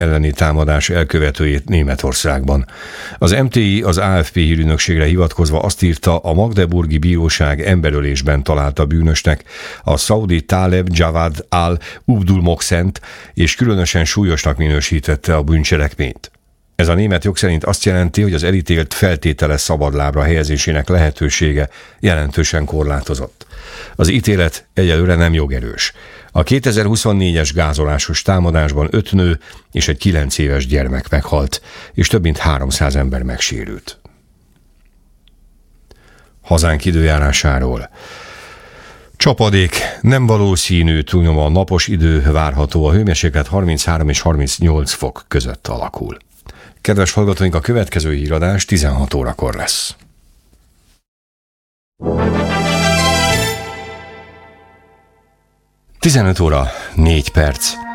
elleni támadás elkövetőjét Németországban. Az MTI az AFP hírügynökségre hivatkozva azt írta, a magdeburgi bíróság emberölésben találta bűnösnek a szaudi Taleb Javad al-Ubdul Moksent, és különösen súlyosnak minősítette a bűncselekményt. Ez a német jog szerint azt jelenti, hogy az elítélt feltételes szabadlábra helyezésének lehetősége jelentősen korlátozott. Az ítélet egyelőre nem jogerős. A 2024-es gázolásos támadásban 5 nő és egy 9 éves gyermek meghalt, és több mint 300 ember megsérült. Hazánk időjárásáról. Csapadék, nem valószínű, túlnyomó napos idő várható, a hőmérséklet 33 és 38 fok között alakul. Kedves hallgatóink, a következő híradás 16 órakor lesz. Tizenöt óra 4 perc.